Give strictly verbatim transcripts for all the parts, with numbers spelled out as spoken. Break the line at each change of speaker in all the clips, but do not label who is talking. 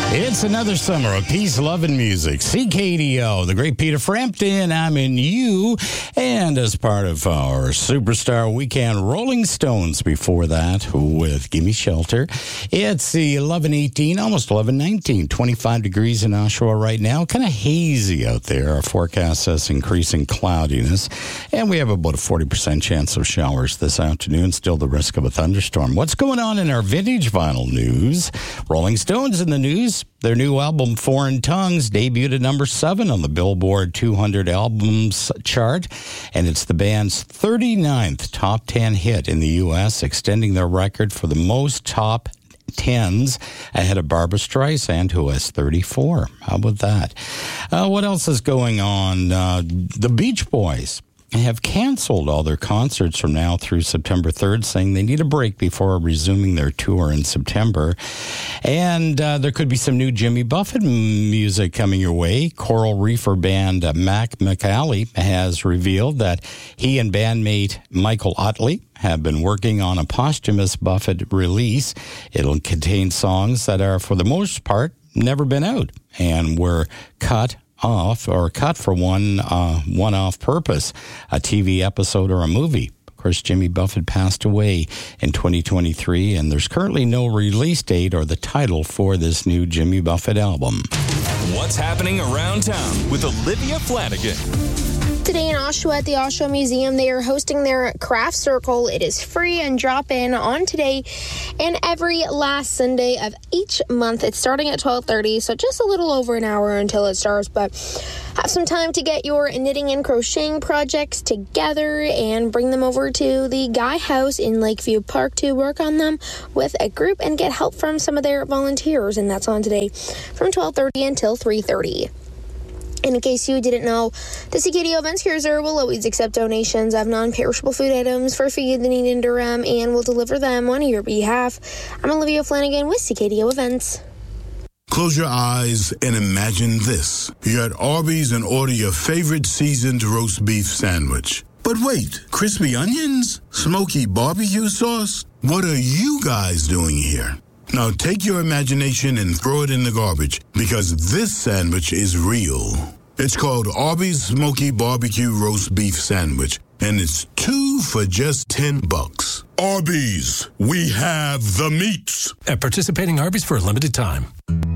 It's another summer of peace, love, and music. C K D O, the great Peter Frampton, I'm in you. And as part of our Superstar Weekend, Rolling Stones before that with Gimme Shelter. It's the eleven eighteen, almost eleven nineteen, twenty-five degrees in Oshawa right now. Kind of hazy out there. Our forecast says increasing cloudiness. And we have about a forty percent chance of showers this afternoon. Still the risk of a thunderstorm. What's going on in our vintage vinyl news? Rolling Stones in the news. Their new album, Foreign Tongues, debuted at number seven on the Billboard two hundred albums chart, and it's the band's thirty-ninth top ten hit in the U S, extending their record for the most top tens ahead of Barbra Streisand, who has thirty-four. How about that? Uh, what else is going on? Uh, the Beach Boys have canceled all their concerts from now through September third, saying they need a break before resuming their tour in September. And uh, there could be some new Jimmy Buffett music coming your way. Coral Reefer band uh, Mac McAuley has revealed that he and bandmate Michael Utley have been working on a posthumous Buffett release. It'll contain songs that are, for the most part, never been out and were cut off or cut for one uh, one-off purpose, a T V episode or a movie. Of course, Jimmy Buffett passed away in twenty twenty-three, and there's currently no release date or the title for this new Jimmy Buffett album.
What's happening around town with Olivia Flanagan?
Today in Oshawa at the Oshawa Museum, they are hosting their craft circle. It is free and drop in on today and every last Sunday of each month. It's starting at twelve thirty, so just a little over an hour until it starts, but have some time to get your knitting and crocheting projects together and bring them over to the Guy House in Lakeview Park to work on them with a group and get help from some of their volunteers, and that's on today from twelve thirty until three thirty. In case you didn't know, the C K D O Events Cruiser will always accept donations of non-perishable food items for Feed the Need in Durham and will deliver them on your behalf. I'm Olivia Flanagan with C K D O Events.
Close your eyes and imagine this. You're at Arby's and order your favorite seasoned roast beef sandwich. But wait, crispy onions? Smoky barbecue sauce? What are you guys doing here? Now take your imagination and throw it in the garbage, because this sandwich is real. It's called Arby's Smoky Barbecue Roast Beef Sandwich, and it's two for just ten bucks. Arby's, we have the meats.
At participating Arby's for a limited time.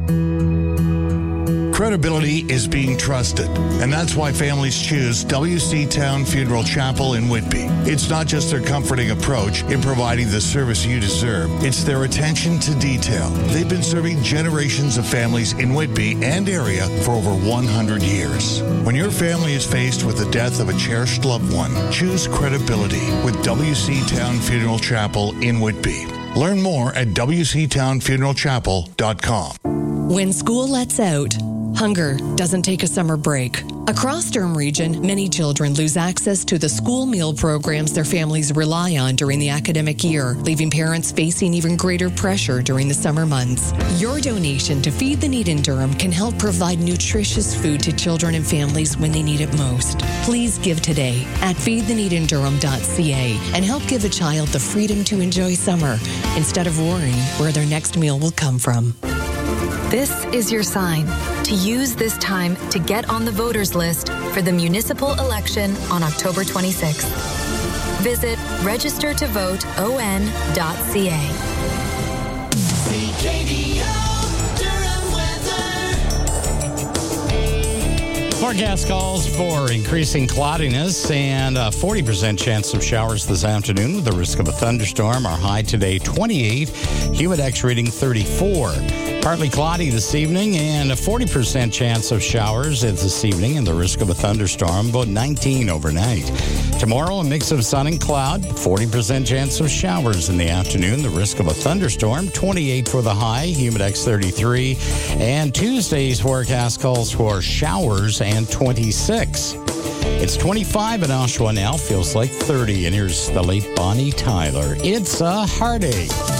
Credibility is being trusted, and that's why families choose W C Town Funeral Chapel in Whitby. It's not just their comforting approach in providing the service you deserve, it's their attention to detail. They've been serving generations of families in Whitby and area for over one hundred years. When your family is faced with the death of a cherished loved one, choose credibility with W C Town Funeral Chapel in Whitby. Learn more at w c town funeral chapel dot com.
When school lets out, hunger doesn't take a summer break. Across Durham Region, many children lose access to the school meal programs their families rely on during the academic year, leaving parents facing even greater pressure during the summer months. Your donation to Feed the Need in Durham can help provide nutritious food to children and families when they need it most. Please give today at feed the need in durham dot c a and help give a child the freedom to enjoy summer instead of worrying where their next meal will come from.
This is your sign to use this time to get on the voters list for the municipal election on October twenty-sixth. Visit register to vote o n dot c a.
C K D O Durham weather.
Forecast calls for increasing cloudiness and a forty percent chance of showers this afternoon with the risk of a thunderstorm. Our high today, twenty-eight. Humidex reading thirty-four. Partly cloudy this evening and a forty percent chance of showers this evening and the risk of a thunderstorm, about nineteen overnight. Tomorrow, a mix of sun and cloud, forty percent chance of showers in the afternoon, the risk of a thunderstorm, twenty-eight for the high, Humidex thirty-three. And Tuesday's forecast calls for showers and twenty-six. It's twenty-five in Oshawa now, feels like thirty. And here's the late Bonnie Tyler. It's a heartache.